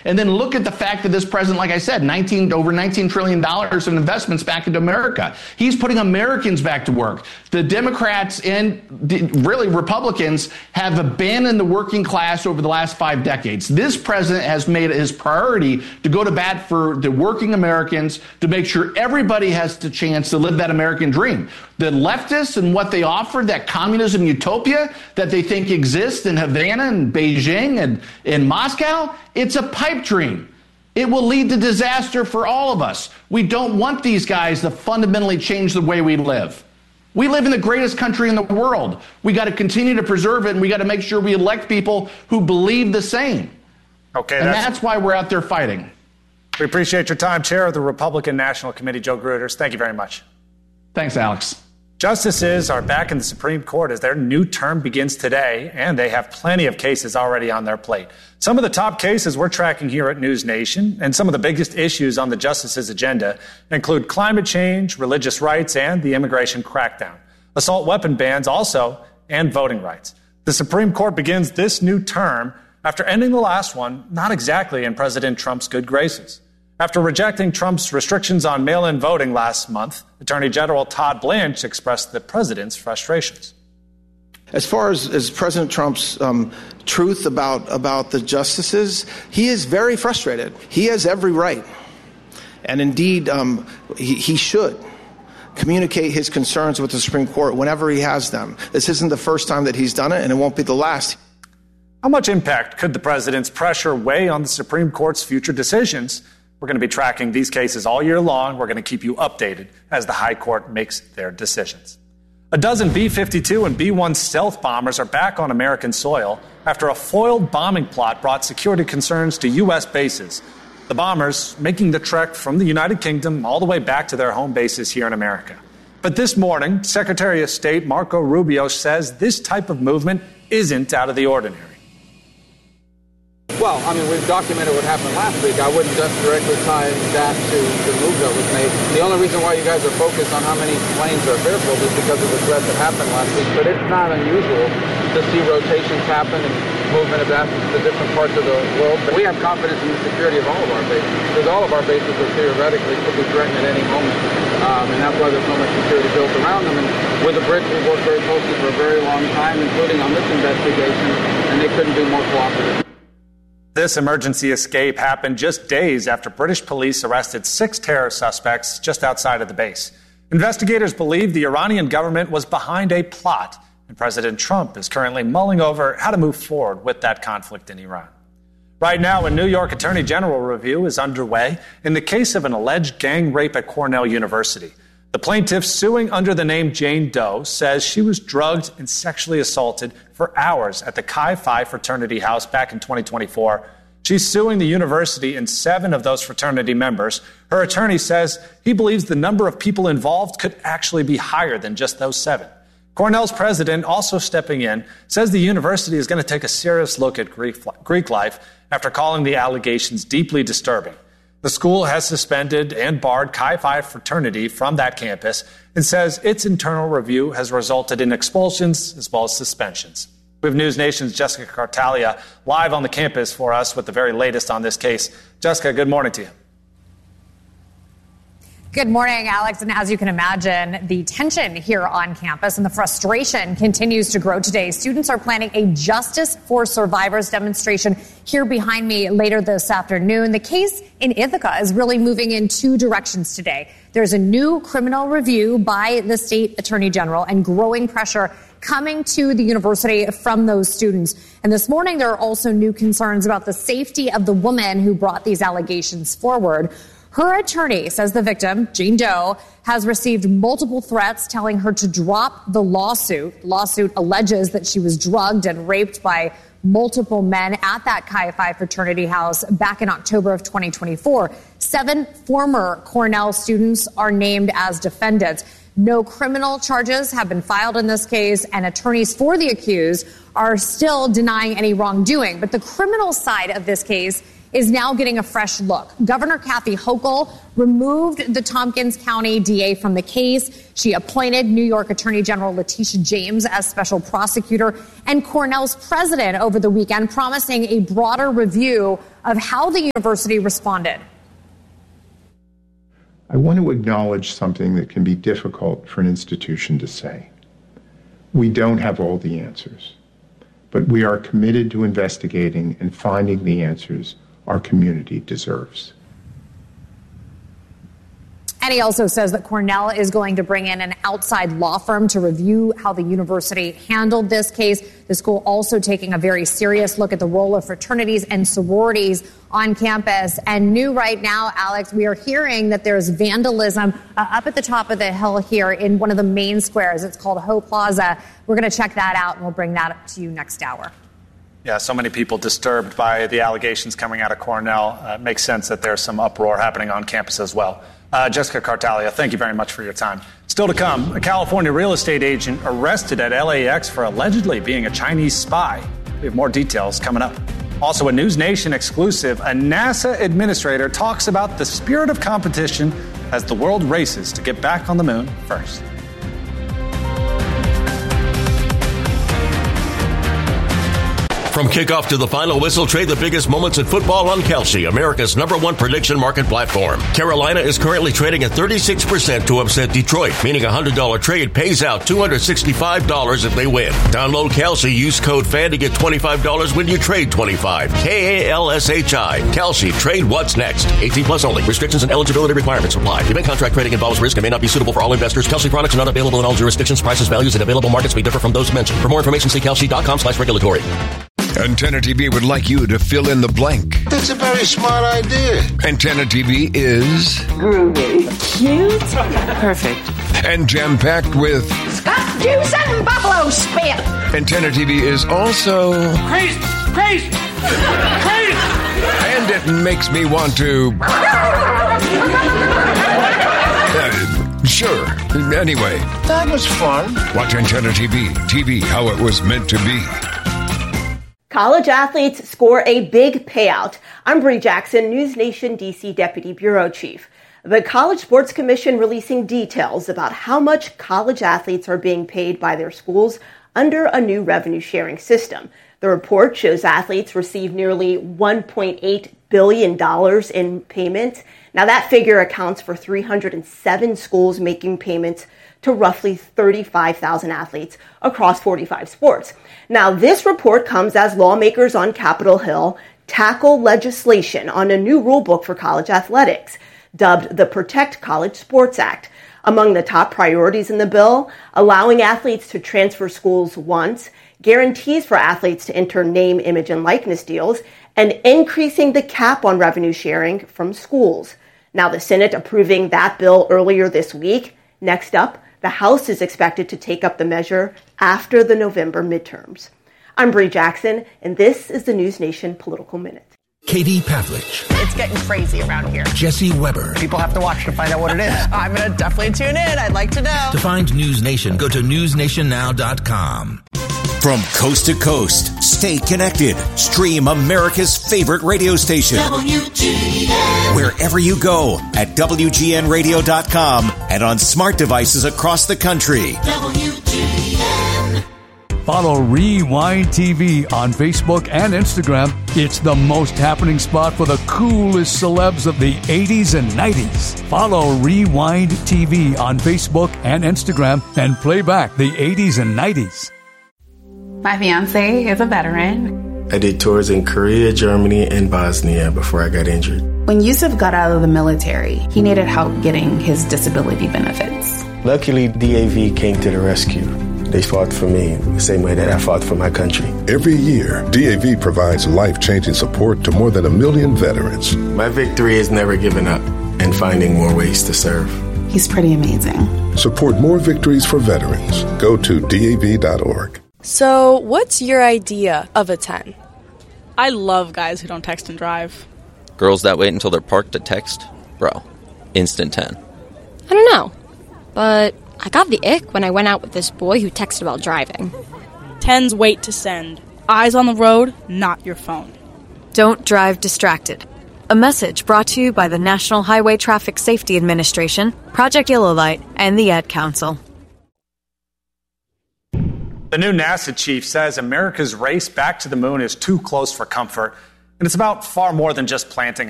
And then look at the fact that this president, like I said, over $19 trillion in investments back into America. He's putting Americans back to work. The Democrats and really Republicans have abandoned the working class over the last 5 decades. This president has made it his priority to go to bat for the working Americans, to make sure everybody has the chance to live that American dream. The leftists and what they offer, that communism utopia that they think exists in Havana and Beijing and in Moscow, it's a pipe dream. It will lead to disaster for all of us. We don't want these guys to fundamentally change the way we live. We live in the greatest country in the world. We got to continue to preserve it, and we got to make sure we elect people who believe the same. Okay, and that's why we're out there fighting. We appreciate your time, Chair of the Republican National Committee, Joe Gruters. Thank you very much. Thanks, Alex. Justices are back in the Supreme Court as their new term begins today, and they have plenty of cases already on their plate. Some of the top cases we're tracking here at News Nation, and some of the biggest issues on the justices' agenda include climate change, religious rights, and the immigration crackdown. Assault weapon bans also, and voting rights. The Supreme Court begins this new term after ending the last one not exactly in President Trump's good graces. After rejecting Trump's restrictions on mail-in voting last month, Attorney General Todd Blanche expressed the president's frustrations. As far as President Trump's truth about the justices, he is very frustrated. He has every right. And indeed, he should communicate his concerns with the Supreme Court whenever he has them. This isn't the first time that he's done it, and it won't be the last. How much impact could the president's pressure weigh on the Supreme Court's future decisions? We're going to be tracking these cases all year long. We're going to keep you updated as the High Court makes their decisions. A dozen B-52 and B-1 stealth bombers are back on American soil after a foiled bombing plot brought security concerns to U.S. bases. The bombers making the trek from the United Kingdom all the way back to their home bases here in America. But this morning, Secretary of State Marco Rubio says this type of movement isn't out of the ordinary. Well, I mean, we've documented what happened last week. I wouldn't just directly tie that to the move that was made. The only reason why you guys are focused on how many planes are airfield is because of the threat that happened last week. But it's not unusual to see rotations happen and movement of assets to different parts of the world. But we have confidence in the security of all of our bases, because all of our bases are theoretically could be threatened at any moment. And that's why there's so much security built around them. And with the Brits, we've worked very closely for a very long time, including on this investigation, and they couldn't be more cooperative. This emergency escape happened just days after British police arrested 6 terror suspects just outside of the base. Investigators believe the Iranian government was behind a plot, and President Trump is currently mulling over how to move forward with that conflict in Iran. Right now, a New York Attorney General review is underway in the case of an alleged gang rape at Cornell University. The plaintiff, suing under the name Jane Doe, says she was drugged and sexually assaulted for hours at the Chi Phi fraternity house back in 2024. She's suing the university and 7 of those fraternity members. Her attorney says he believes the number of people involved could actually be higher than just those 7. Cornell's president, also stepping in, says the university is going to take a serious look at Greek life after calling the allegations deeply disturbing. The school has suspended and barred Chi Phi fraternity from that campus and says its internal review has resulted in expulsions as well as suspensions. We have News Nation's Jessica Cartalia live on the campus for us with the very latest on this case. Jessica, good morning to you. Good morning, Alex. And as you can imagine, the tension here on campus and the frustration continues to grow today. Students are planning a Justice for Survivors demonstration here behind me later this afternoon. The case in Ithaca is really moving in 2 directions today. There's a new criminal review by the state attorney general and growing pressure coming to the university from those students. And this morning, there are also new concerns about the safety of the woman who brought these allegations forward. Her attorney says the victim, Jane Doe, has received multiple threats telling her to drop the lawsuit. Lawsuit alleges that she was drugged and raped by multiple men at that Chi Phi fraternity house back in October of 2024. 7 former Cornell students are named as defendants. No criminal charges have been filed in this case, and attorneys for the accused are still denying any wrongdoing. But the criminal side of this case is now getting a fresh look. Governor Kathy Hochul removed the Tompkins County DA from the case. She appointed New York Attorney General Letitia James as special prosecutor, and Cornell's president over the weekend promising a broader review of how the university responded. I want to acknowledge something that can be difficult for an institution to say. We don't have all the answers, but we are committed to investigating and finding the answers our community deserves. And he also says that Cornell is going to bring in an outside law firm to review how the university handled this case. The school also taking a very serious look at the role of fraternities and sororities on campus. And new right now, Alex, we are hearing that there's vandalism up at the top of the hill here in one of the main squares. It's called Ho Plaza. We're going to check that out, and we'll bring that up to you next hour. Yeah, so many people disturbed by the allegations coming out of Cornell. It makes sense that there's some uproar happening on campus as well. Jessica Cartalia, thank you very much for your time. Still to come, a California real estate agent arrested at LAX for allegedly being a Chinese spy. We have more details coming up. Also, a News Nation exclusive, a NASA administrator talks about the spirit of competition as the world races to get back on the moon first. From kickoff to the final whistle, trade the biggest moments in football on Kalshi, America's #1 prediction market platform. Carolina is currently trading at 36% to upset Detroit, meaning a $100 trade pays out $265 if they win. Download Kalshi, use code FAN to get $25 when you trade 25. KALSHI. Kalshi, trade what's next. 18 plus only. Restrictions and eligibility requirements apply. Event contract trading involves risk and may not be suitable for all investors. Kalshi products are not available in all jurisdictions. Prices, values, and available markets may differ from those mentioned. For more information, see kalshi.com/regulatory. Antenna TV would like you to fill in the blank. That's a very smart idea. Antenna TV is groovy, cute, perfect, and jam-packed with Scott juice and buffalo spit. Antenna TV is also crazy. And it makes me want to sure. Anyway, that was fun. Watch Antenna TV how it was meant to be. College athletes score a big payout. I'm Bree Jackson, News Nation DC Deputy Bureau Chief. The College Sports Commission releasing details about how much college athletes are being paid by their schools under a new revenue sharing system. The report shows athletes receive nearly $1.8 billion in payments. Now that figure accounts for 307 schools making payments to roughly 35,000 athletes across 45 sports. Now, this report comes as lawmakers on Capitol Hill tackle legislation on a new rulebook for college athletics, dubbed the Protect College Sports Act. Among the top priorities in the bill, allowing athletes to transfer schools once, guarantees for athletes to enter name, image, and likeness deals, and increasing the cap on revenue sharing from schools. Now, the Senate approving that bill earlier this week. Next up, the House is expected to take up the measure after the November midterms. I'm Bree Jackson, and this is the News Nation Political Minute. Katie Pavlich. It's getting crazy around here. Jesse Weber. People have to watch to find out what it is. I'm going to definitely tune in. I'd like to know. To find News Nation, go to newsnationnow.com. From coast to coast, stay connected. Stream America's favorite radio station. WGN. Wherever you go at WGNradio.com and on smart devices across the country. WGN. Follow Rewind TV on Facebook and Instagram. It's the most happening spot for the coolest celebs of the 80s and 90s. Follow Rewind TV on Facebook and Instagram and play back the 80s and 90s. My fiance is a veteran. I did tours in Korea, Germany, and Bosnia before I got injured. When Yusuf got out of the military, he needed help getting his disability benefits. Luckily, DAV came to the rescue. They fought for me the same way that I fought for my country. Every year, DAV provides life-changing support to more than 1 million veterans. My victory is never giving up and finding more ways to serve. He's pretty amazing. Support more victories for veterans. Go to DAV.org. So, what's your idea of a 10? I love guys who don't text and drive. Girls that wait until they're parked to text? Bro, instant 10. I don't know, but I got the ick when I went out with this boy who texted about driving. 10s wait to send. Eyes on the road, not your phone. Don't drive distracted. A message brought to you by the National Highway Traffic Safety Administration, Project Yellow Light, and the Ad Council. The new NASA chief says America's race back to the moon is too close for comfort. And it's about far more than just planting